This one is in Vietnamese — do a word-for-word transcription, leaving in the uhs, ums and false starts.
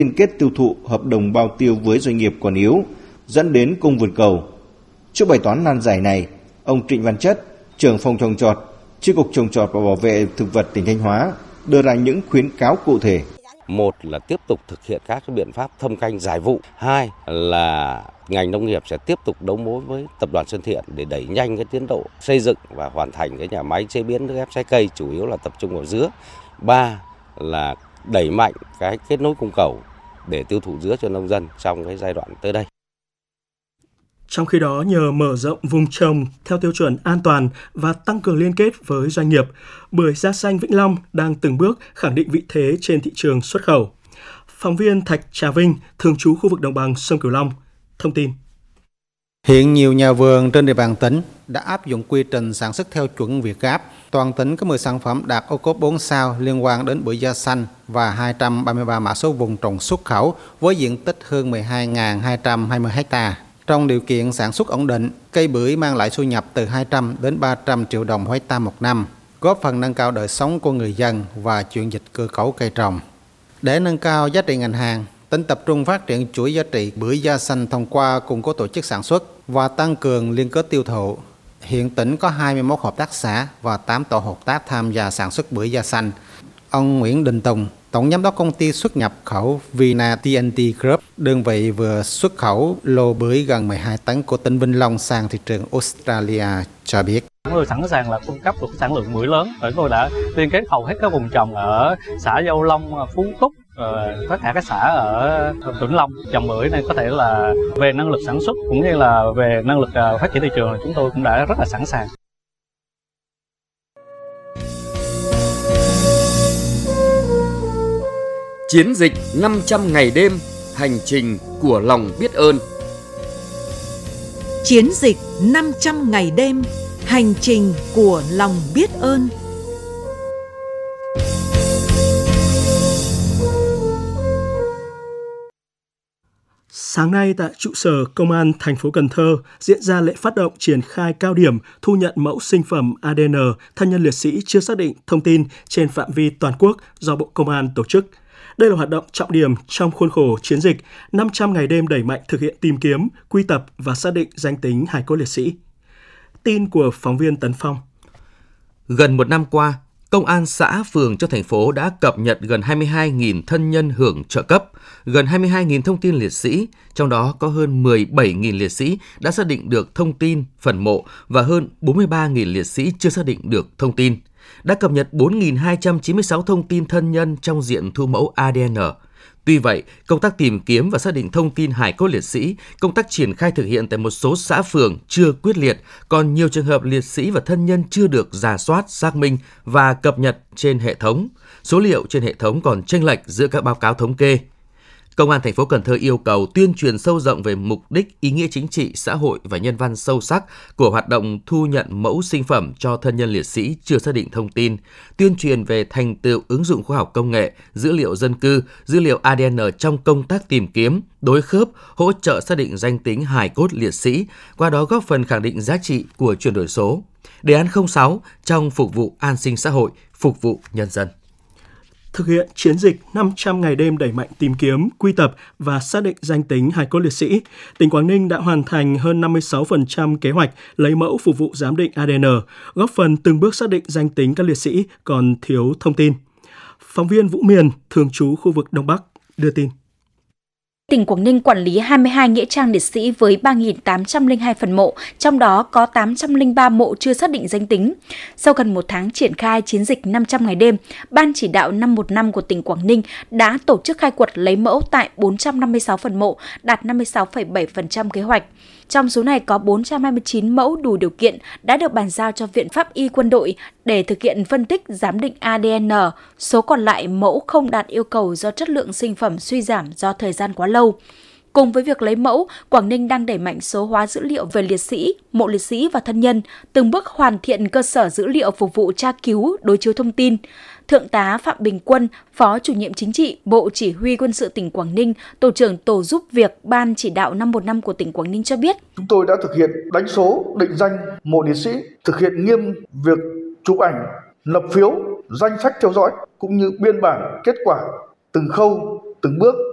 liên kết tiêu thụ hợp đồng bao tiêu với doanh nghiệp còn yếu, dẫn đến cung vượt cầu. Trước bài toán nan giải này, ông Trịnh Văn Chất, trưởng phòng trồng trọt, Chi cục Trồng trọt và Bảo vệ thực vật tỉnh Thanh Hóa đưa ra những khuyến cáo cụ thể. Một là tiếp tục thực hiện các cái biện pháp thâm canh giải vụ. Hai là ngành nông nghiệp sẽ tiếp tục đấu mối với tập đoàn Xuân Thiện để đẩy nhanh cái tiến độ xây dựng và hoàn thành cái nhà máy chế biến nước ép trái cây, chủ yếu là tập trung vào dứa. Ba là đẩy mạnh cái kết nối cung cầu để tiêu thụ dứa cho nông dân trong cái giai đoạn tới đây. Trong khi đó, nhờ mở rộng vùng trồng theo tiêu chuẩn an toàn và tăng cường liên kết với doanh nghiệp, bưởi da xanh Vĩnh Long đang từng bước khẳng định vị thế trên thị trường xuất khẩu. Phóng viên Thạch Trà Vinh, thường trú khu vực đồng bằng sông Cửu Long, thông tin. Hiện nhiều nhà vườn trên địa bàn tỉnh đã áp dụng quy trình sản xuất theo chuẩn Việt Gáp. Toàn tỉnh có mười sản phẩm đạt ô cốp bốn sao liên quan đến bưởi da xanh và hai trăm ba mươi ba mã số vùng trồng xuất khẩu với diện tích hơn mười hai nghìn hai trăm hai mươi ha. Trong điều kiện sản xuất ổn định, cây bưởi mang lại thu nhập từ hai trăm đến ba trăm triệu đồng mỗi hectare một năm, góp phần nâng cao đời sống của người dân và chuyển dịch cơ cấu cây trồng. Để nâng cao giá trị ngành hàng, tỉnh tập trung phát triển chuỗi giá trị bưởi da xanh thông qua củng cố tổ chức sản xuất và tăng cường liên kết tiêu thụ. Hiện tỉnh có hai mươi mốt hợp tác xã và tám tổ hợp tác tham gia sản xuất bưởi da xanh. Ông Nguyễn Đình Tùng, Tổng giám đốc công ty xuất nhập khẩu Vina tê en tê Group, đơn vị vừa xuất khẩu lô bưởi gần mười hai tấn của tỉnh Vĩnh Long sang thị trường Australia cho biết. Chúng tôi sẵn sàng là cung cấp được sản lượng bưởi lớn. Chúng tôi đã liên kết hầu hết các vùng trồng ở xã Dâu Long, Phú Túc, tất cả các xã ở Vĩnh Long. Trồng bưởi này có thể là về năng lực sản xuất cũng như là về năng lực phát triển thị trường, chúng tôi cũng đã rất là sẵn sàng. Chiến dịch năm trăm ngày đêm, hành trình của lòng biết ơn. Chiến dịch năm trăm ngày đêm, hành trình của lòng biết ơn. Sáng nay tại trụ sở Công an thành phố Cần Thơ diễn ra lễ phát động triển khai cao điểm thu nhận mẫu sinh phẩm a đê en thân nhân liệt sĩ chưa xác định thông tin trên phạm vi toàn quốc do Bộ Công an tổ chức. Đây là hoạt động trọng điểm trong khuôn khổ chiến dịch năm trăm ngày đêm đẩy mạnh thực hiện tìm kiếm, quy tập và xác định danh tính hài cốt liệt sĩ. Tin của phóng viên Tấn Phong. Gần một năm qua, Công an xã, phường trong thành phố đã cập nhật gần hai mươi hai nghìn thân nhân hưởng trợ cấp, gần hai mươi hai nghìn thông tin liệt sĩ, trong đó có hơn mười bảy nghìn liệt sĩ đã xác định được thông tin phần mộ và hơn bốn mươi ba nghìn liệt sĩ chưa xác định được thông tin. Đã cập nhật bốn nghìn hai trăm chín mươi sáu thông tin thân nhân trong diện thu mẫu a đê en. Tuy vậy, công tác tìm kiếm và xác định thông tin hài cốt liệt sĩ, công tác triển khai thực hiện tại một số xã phường chưa quyết liệt, còn nhiều trường hợp liệt sĩ và thân nhân chưa được rà soát, xác minh và cập nhật trên hệ thống. Số liệu trên hệ thống còn chênh lệch giữa các báo cáo thống kê. Công an thành phố Cần Thơ yêu cầu tuyên truyền sâu rộng về mục đích, ý nghĩa chính trị, xã hội và nhân văn sâu sắc của hoạt động thu nhận mẫu sinh phẩm cho thân nhân liệt sĩ chưa xác định thông tin, tuyên truyền về thành tựu ứng dụng khoa học công nghệ, dữ liệu dân cư, dữ liệu a đê en trong công tác tìm kiếm, đối khớp, hỗ trợ xác định danh tính hài cốt liệt sĩ, qua đó góp phần khẳng định giá trị của chuyển đổi số. Đề án không sáu trong phục vụ an sinh xã hội, phục vụ nhân dân. Thực hiện chiến dịch năm trăm ngày đêm đẩy mạnh tìm kiếm, quy tập và xác định danh tính hài cốt liệt sĩ, tỉnh Quảng Ninh đã hoàn thành hơn năm mươi sáu phần trăm kế hoạch lấy mẫu phục vụ giám định a đê en, góp phần từng bước xác định danh tính các liệt sĩ còn thiếu thông tin. Phóng viên Vũ Miền, thường trú khu vực Đông Bắc, đưa tin. Tỉnh Quảng Ninh quản lý hai mươi hai nghĩa trang liệt sĩ với ba nghìn tám trăm lẻ hai phần mộ, trong đó có tám trăm lẻ ba mộ chưa xác định danh tính. Sau gần một tháng triển khai chiến dịch năm trăm ngày đêm, Ban chỉ đạo năm một năm của tỉnh Quảng Ninh đã tổ chức khai quật lấy mẫu tại bốn trăm năm mươi sáu phần mộ, đạt năm mươi sáu phẩy bảy phần trăm kế hoạch. Trong số này có bốn trăm hai mươi chín mẫu đủ điều kiện đã được bàn giao cho Viện Pháp y Quân đội để thực hiện phân tích giám định a đê en. Số còn lại mẫu không đạt yêu cầu do chất lượng sinh phẩm suy giảm do thời gian quá lâu. Cùng với việc lấy mẫu, Quảng Ninh đang đẩy mạnh số hóa dữ liệu về liệt sĩ, mộ liệt sĩ và thân nhân, từng bước hoàn thiện cơ sở dữ liệu phục vụ tra cứu, đối chiếu thông tin. Thượng tá Phạm Bình Quân, Phó Chủ nhiệm Chính trị, Bộ Chỉ huy Quân sự tỉnh Quảng Ninh, Tổ trưởng Tổ giúp việc Ban chỉ đạo năm một năm của tỉnh Quảng Ninh cho biết. Chúng tôi đã thực hiện đánh số, định danh mộ liệt sĩ, thực hiện nghiêm việc chụp ảnh, lập phiếu, danh sách theo dõi, cũng như biên bản kết quả từng khâu, từng bước